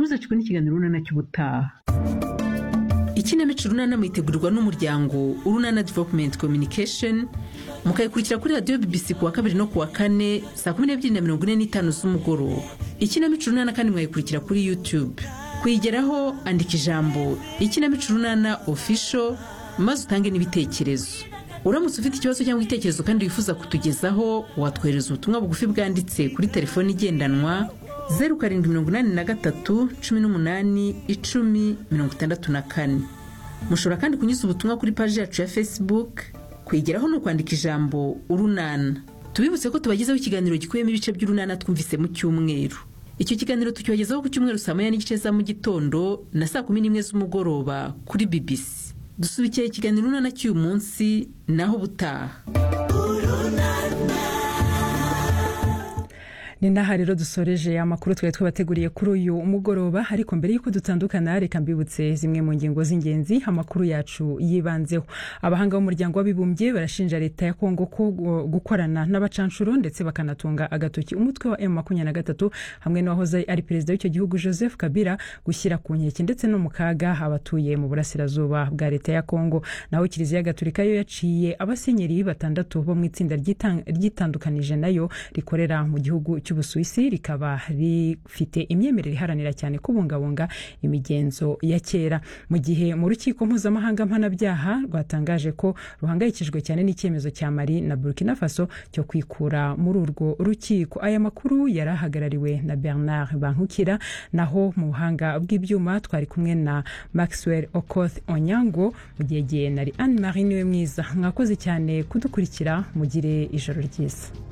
muzacikwe n'ikiganiro Urunana cy'ubutaha. Ikinamico Urunana mwitegurirwa n'umuryango Urunana Development Communication, mukayikurikira kuri radio BBC kuwa 2 no kuwa 4 saa 12:45 z'umugoroba. Ikinamico Urunana kandi mwayikurikira kuri YouTube. Kuyigeraho andika ijambo Ikinamico Urunana Official maze utange n'ibitekerezo. Uramutse ufite ikibazo cyangwa igitekerezo kandi wifuza kutugezaho, watwohereza ubutumwa bugufi bwanditse kuri telefoni igendanwa 0783 18 10 64. Mushobora kandi kunyuza ubutumwa kuri page yacu ya Facebook. Kwigeraho no kwandika ijambo Urunana. Tubibutse ko tubagezaho ikiganiro gikuyemo ibice by'Urunana twumvise mu cyumweru. Icyo kiganiro tucyogezaho ku cyumweru saa 9:30 za mu gitondo na saa 11 z'umugoroba kuri BBC. Dusubikiye ikiganiro Urunana cy'uyu munsi naho butaha. Ni naha rero dusoreje amakuru twari twabateguriye kuri uyu umugoroba, ariko mbere yuko dutandukana reka mbibutse zimwe mu ngingo z'ingenzi amakuru yacu yibanzeho. Abahanga b'umuryango w'abibumbye barashinja leta ya Kongo ko gukorana n'abacancuro ndetse bakanatunga agatoki umutwe wa M23 hamwe n'uwahoze ari perezida w'icyo gihugu Joseph Kabila gushyira ku nkeke ndetse no mu kaga abatuye mu burasirazuba bwa leta ya Kongo. Naho Kiliziya Gatolika yo yaciye abasenyeri 6 bo mu itsinda ryitandukanije nayo rikorera mu gihugu Busuwisi, rikaba rifite imyemerere iharanira cyane kubungabunga imigenzo ya kera. Mu gihe mu rukiko mpuzamahanga mpanabyaha rwatangaje ko ruhangayikijwe cyane n'icyemezo cya Mali na Burkina Faso cyo kwikura muri urwo rukiko. Aya makuru yarahagarariwe na Bernard Bankukira, naho mu buhanga bw'ibyuma twari kumwe na Maxwell Okoth Onyango, mu gihe nari Anne Marie niwe mwiza. Mwakoze cyane kudukurikira, mugire ijoro ryiza.